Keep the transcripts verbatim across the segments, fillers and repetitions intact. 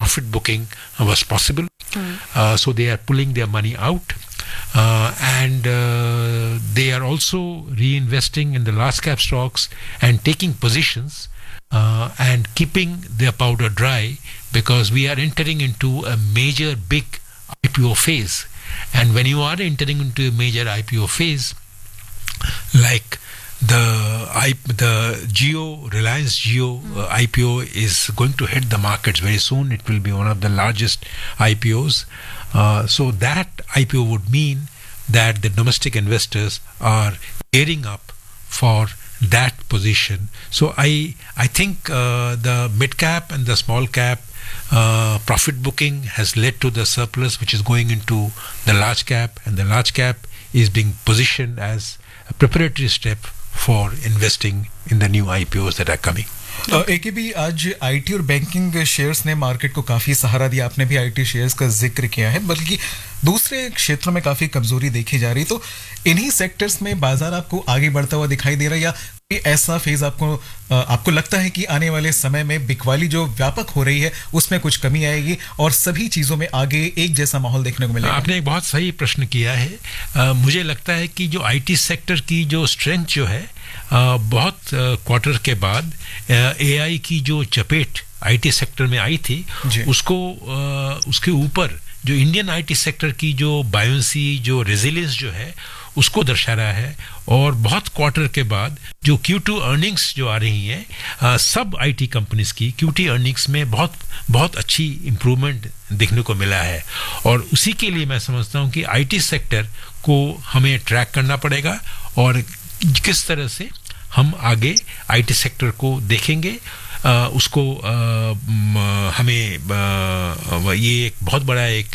profit booking was possible. Mm. Uh, so they are pulling their money out. Uh, and uh, they are also reinvesting in the large cap stocks and taking positions uh, and keeping their powder dry, because we are entering into a major big I P O phase. And when you are entering into a major I P O phase, like the I, the Jio, Reliance Jio uh, I P O is going to hit the markets very soon. It will be one of the largest I P Os. Uh, so that I P O would mean that the domestic investors are gearing up for that position. So I I think uh, the mid cap and the small cap uh, profit booking has led to the surplus which is going into the large cap, and the large cap is being positioned as a preparatory step for investing in the new I P Os that are coming. एके भी आज IT और banking shares ने market को काफी सहारा दिया. आपने भी IT shares का जिक्र किया है, बल्कि दूसरे क्षेत्रों में काफी कमजोरी देखी जा रही. तो इन्हीं सेक्टर्स में बाजार आपको आगे बढ़ता हुआ दिखाई दे रहा है, या ऐसा फेज आपको आपको लगता है कि आने वाले समय में बिकवाली जो व्यापक हो रही है उसमें कुछ कमी आएगी और सभी चीजों में आगे एक जैसा माहौल देखने को मिलेगा? आपने एक बहुत सही प्रश्न किया है. आ, मुझे लगता है कि जो आईटी सेक्टर की जो स्ट्रेंथ जो है, आ, बहुत क्वार्टर के बाद एआई की जो चपेट आईटी सेक्टर में आई थी, उसको आ, उसके ऊपर जो इंडियन आईटी सेक्टर की जो बायोंसी, जो रेजिलियंस जो है, उसको दर्शा रहा है. और बहुत क्वार्टर के बाद जो क्यू टू अर्निंग्स जो आ रही हैं, आ, सब आईटी कंपनीज की क्यू टू अर्निंग्स में बहुत बहुत अच्छी इंप्रूवमेंट देखने को मिला है. और उसी के लिए मैं समझता हूं कि आईटी सेक्टर को हमें ट्रैक करना पड़ेगा, और किस तरह से हम आगे आईटी सेक्टर को देखेंगे, आ, उसको आ, म, हमें आ, ये एक बहुत बड़ा एक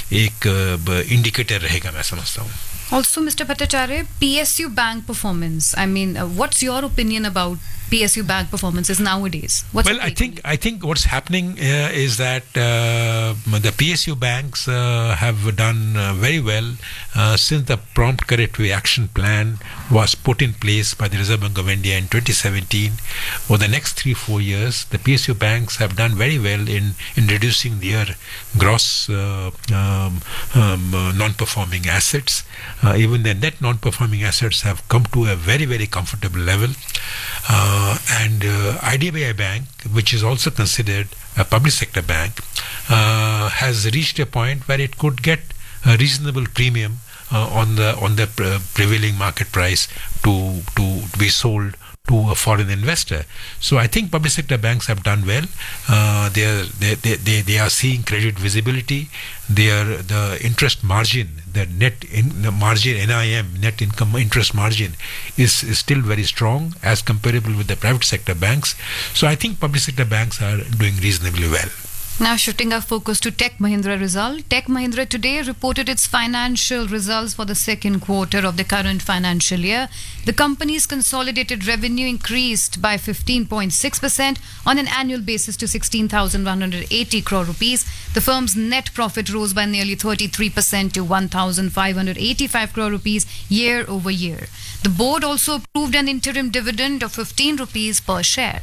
एक इंडिकेटर रहेगा, मैं समझता हूँ. Also, Mister Bhattacharya, P S U Bank performance. I mean, uh, what's your opinion about P S U Bank performances nowadays? What's well, I think I think what's happening uh, is that uh, the P S U banks uh, have done uh, very well uh, since the prompt corrective action plan was put in place by the Reserve Bank of India in twenty seventeen. Over the next three four years, the P S U banks have done very well in in reducing their gross uh, um, um, uh, non-performing assets. Uh, even the net non-performing assets have come to a very very comfortable level. Uh, and uh, I D B I Bank, which is also considered a public sector bank, uh, has reached a point where it could get a reasonable premium uh, on the on the pre- prevailing market price to to be sold to a foreign investor. So I think public sector banks have done well. Uh, they, are, they, they, they, they are seeing credit visibility. They are, the interest margin, the net in, the margin, N I M, net income interest margin, is, is still very strong as comparable with the private sector banks. So I think public sector banks are doing reasonably well. Now shifting our focus to Tech Mahindra result. Tech Mahindra today reported its financial results for the second quarter of the current financial year. The company's consolidated revenue increased by fifteen point six percent on an annual basis to sixteen thousand one hundred eighty crore rupees. The firm's net profit rose by nearly thirty-three percent to one thousand five hundred eighty-five crore rupees year over year. The board also approved an interim dividend of fifteen rupees per share.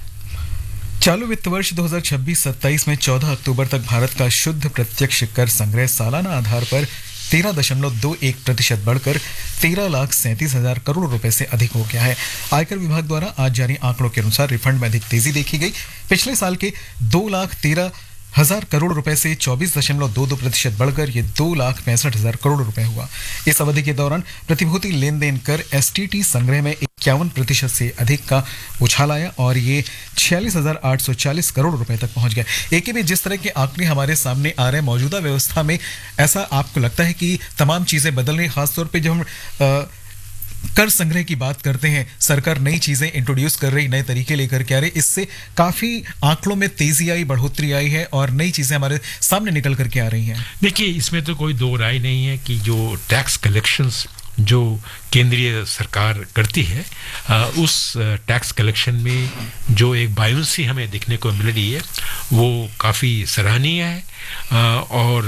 चालू वित्त वर्ष दो हज़ार छब्बीस सत्ताईस में चौदह अक्टूबर तक भारत का शुद्ध प्रत्यक्ष कर संग्रह सालाना आधार पर तेरह दशमलव दो एक प्रतिशत बढ़कर तेरह लाख सैंतीस हजार करोड़ रुपए से अधिक हो गया है. आयकर विभाग द्वारा आज जारी आंकड़ों के अनुसार रिफंड में अधिक तेजी देखी गई. पिछले साल के दो लाख तेरह हजार करोड़ रुपए से चौबीस दशमलव दो दो प्रतिशत बढ़कर ये दो लाख पैंसठ हजार करोड़ रुपए हुआ. इस अवधि के दौरान प्रतिभूति लेन देन कर एसटीटी संग्रह में इक्यावन प्रतिशत से अधिक का उछाल आया और ये छियालीस हजार आठ सौ चालीस करोड़ रुपए तक पहुंच गया. एक भी जिस तरह के आंकड़े हमारे सामने आ रहे हैं, मौजूदा व्यवस्था में ऐसा आपको लगता है कि तमाम चीजें बदल रही, खासतौर पर जब हम आ, कर संग्रह की बात करते हैं, सरकार नई चीजें इंट्रोड्यूस कर रही, नए तरीके लेकर के आ रही, इससे काफी आंकड़ों में तेजी आई, बढ़ोतरी आई है और नई चीजें हमारे सामने निकल करके आ रही हैं. देखिए, इसमें तो कोई दो राय नहीं है कि जो टैक्स कलेक्शंस जो केंद्रीय सरकार करती है, आ, उस टैक्स कलेक्शन में जो एक बायोंसी हमें देखने को मिल रही है वो काफ़ी सराहनीय है. आ, और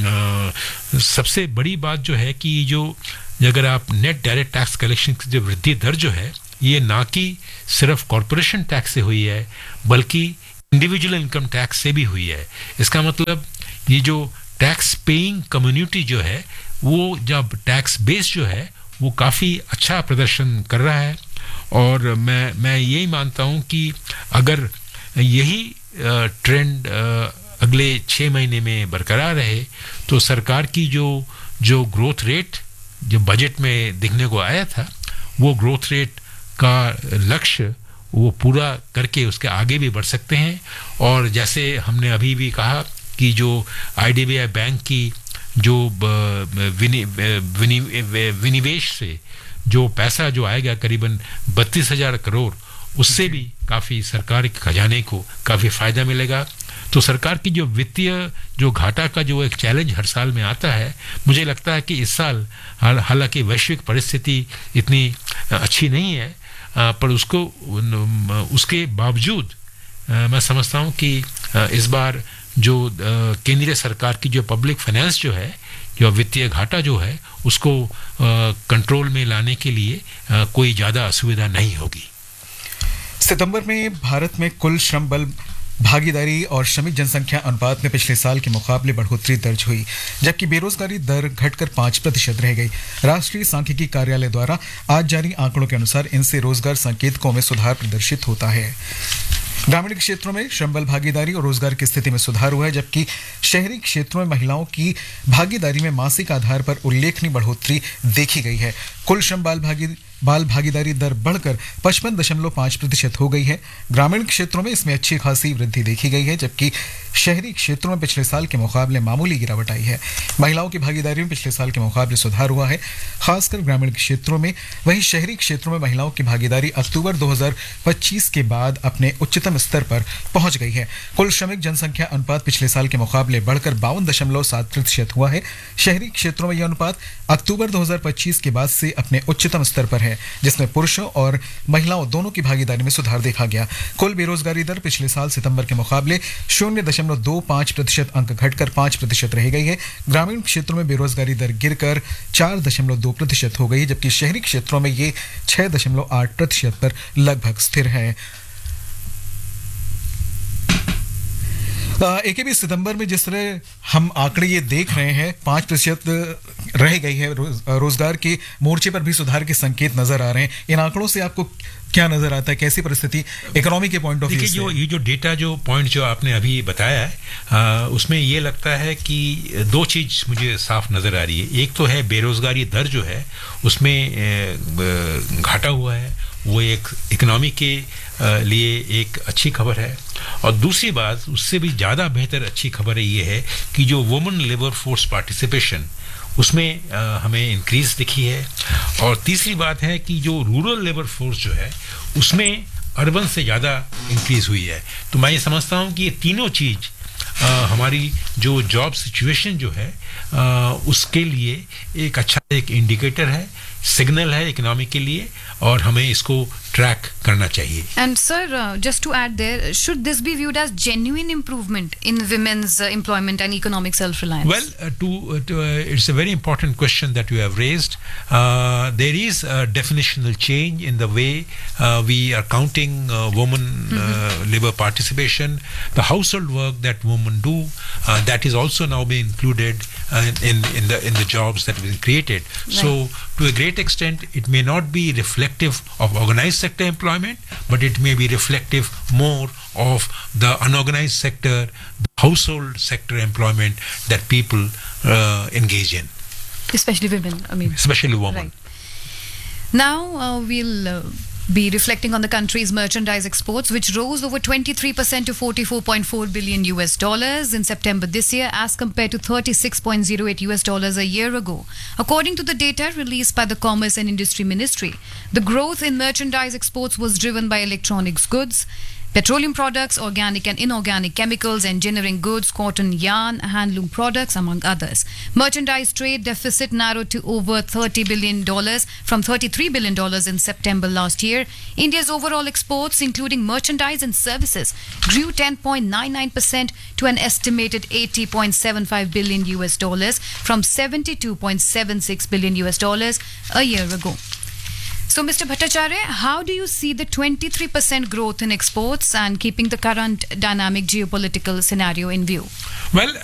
आ, सबसे बड़ी बात जो है कि जो अगर आप नेट डायरेक्ट टैक्स कलेक्शन की जो वृद्धि दर जो है, ये ना कि सिर्फ कॉरपोरेशन टैक्स से हुई है, बल्कि इंडिविजुअल इनकम टैक्स से भी हुई है। इसका मतलब ये जो टैक्स पेइंग कम्युनिटी जो है वो जब टैक्स बेस जो है वो काफ़ी अच्छा प्रदर्शन कर रहा है। और मैं मैं यही मानता हूँ कि अगर यही ट्रेंड अगले छः महीने में बरकरार रहे तो सरकार की जो जो ग्रोथ रेट जो बजट में दिखने को आया था वो ग्रोथ रेट का लक्ष्य वो पूरा करके उसके आगे भी बढ़ सकते हैं। और जैसे हमने अभी भी कहा कि जो आईडीबीआई बैंक की जो विनि, विनि, विनिवेश से जो पैसा जो आएगा करीबन बत्तीस हजार करोड़ उससे भी काफ़ी सरकार के खजाने को काफ़ी फ़ायदा मिलेगा। तो सरकार की जो वित्तीय जो घाटा का जो एक चैलेंज हर साल में आता है मुझे लगता है कि इस साल हालांकि वैश्विक परिस्थिति इतनी अच्छी नहीं है पर उसको उसके बावजूद मैं समझता हूँ कि इस बार जो केंद्रीय सरकार की जो पब्लिक फाइनेंस जो है जो वित्तीय घाटा जो है उसको कंट्रोल में लाने के लिए कोई ज़्यादा असुविधा नहीं होगी। सितंबर में भारत में कुल श्रम बल भागीदारी और श्रमिक जनसंख्या अनुपात में पिछले साल के मुकाबले बढ़ोतरी दर्ज हुई, जबकि बेरोजगारी दर घटकर पाँच प्रतिशत रह गई। राष्ट्रीय सांख्यिकी कार्यालय द्वारा आज जारी आंकड़ों के अनुसार इनसे रोजगार संकेतकों में सुधार प्रदर्शित होता है। ग्रामीण क्षेत्रों में श्रम बल भागीदारी और रोजगार की स्थिति में सुधार हुआ है, जबकि शहरी क्षेत्रों में महिलाओं की भागीदारी में मासिक आधार पर उल्लेखनीय बढ़ोतरी देखी गई है। कुल श्रम बाल भागी बाल भागीदारी दर बढ़कर पचपन दशमलव पाँच प्रतिशत हो गई है। ग्रामीण क्षेत्रों में इसमें अच्छी खासी वृद्धि देखी गई है, जबकि शहरी क्षेत्रों में पिछले साल के मुकाबले मामूली गिरावट आई है। महिलाओं की भागीदारी में पिछले साल के मुकाबले सुधार हुआ है, खासकर ग्रामीण क्षेत्रों में। वहीं शहरी क्षेत्रों में महिलाओं की भागीदारी अक्टूबर दो हज़ार पच्चीस के बाद अपने उच्चतम स्तर पर पहुंच गई है। कुल श्रमिक जनसंख्या अनुपात पिछले साल के मुकाबले बढ़कर बावन दशमलव सात प्रतिशत हुआ है। शहरी क्षेत्रों में यह अनुपात अक्टूबर दो हज़ार पच्चीस के बाद से अपने उच्चतम स्तर पर है, जिसमें पुरुषों और महिलाओं दोनों की भागीदारी में सुधार देखा गया। कुल बेरोजगारी दर पिछले साल सितंबर के मुकाबले शून्य दशमलव दो पाँच प्रतिशत अंक घटकर पाँच प्रतिशत रह गई है। ग्रामीण क्षेत्रों में बेरोजगारी दर गिरकर चार दशमलव दो प्रतिशत हो गई है, जबकि शहरी क्षेत्रों में ये छह दशमलव आठ प्रतिशत पर लगभग स्थिर है। एक भी सितंबर में जिस तरह हम आंकड़े ये देख रहे हैं पाँच प्रतिशत रह गई है, रोजगार के मोर्चे पर भी सुधार के संकेत नजर आ रहे हैं। इन आंकड़ों से आपको क्या नजर आता है, कैसी परिस्थिति इकोनॉमी के पॉइंट ऑफ व्यू से? जो ये जो डेटा जो पॉइंट जो आपने अभी बताया है आ, उसमें ये लगता है कि दो चीज मुझे साफ नजर आ रही है। एक तो है बेरोजगारी दर जो है उसमें घाटा हुआ है, वो एक इकोनॉमी के लिए एक अच्छी खबर है। और दूसरी बात उससे भी ज़्यादा बेहतर अच्छी खबर ये है कि जो वुमेन लेबर फोर्स पार्टिसिपेशन उसमें आ, हमें इंक्रीज दिखी है। और तीसरी बात है कि जो रूरल लेबर फोर्स जो है उसमें अर्बन से ज़्यादा इंक्रीज हुई है। तो मैं ये समझता हूँ कि ये तीनों चीज़ हमारी जो जॉब सिचुएशन जो है आ, उसके लिए एक अच्छा एक इंडिकेटर है, सिग्नल है इकोनॉमी के लिए, और हमें इसको ट्रैक करना चाहिए। And sir, uh, just to add there, should this be viewed as genuine improvement in women's uh, employment and economic self-reliance? Well, uh, to, uh, to uh, it's a very important question that you have raised. Uh, there is a definitional change in the way uh, we are counting uh, women mm-hmm. uh, labor participation. The household work that women do, uh, that is also now being included uh, in in the in the jobs that have been created. Right. So, to a great extent, it may not be reflective of organized sector employment, but it may be reflective more of the unorganized sector, the household sector employment that people uh, engage in. Especially women, I mean. Especially women. Right. Now uh, we'll uh, be reflecting on the country's merchandise exports, which rose over twenty-three percent to forty-four point four billion U S dollars in September this year, as compared to thirty-six point zero eight U S dollars a year ago. According to the data released by the Commerce and Industry Ministry, the growth in merchandise exports was driven by electronics goods, petroleum products, organic and inorganic chemicals, engineering goods, cotton, yarn, handloom products, among others. Merchandise trade deficit narrowed to over thirty billion dollars from thirty-three billion dollars in September last year. India's overall exports, including merchandise and services, grew ten point nine nine percent to an estimated eighty point seven five billion U S dollars from seventy-two point seven six billion U S dollars a year ago. So, Mister Bhattacharya, how do you see the twenty-three percent growth in exports and keeping the current dynamic geopolitical scenario in view? Well,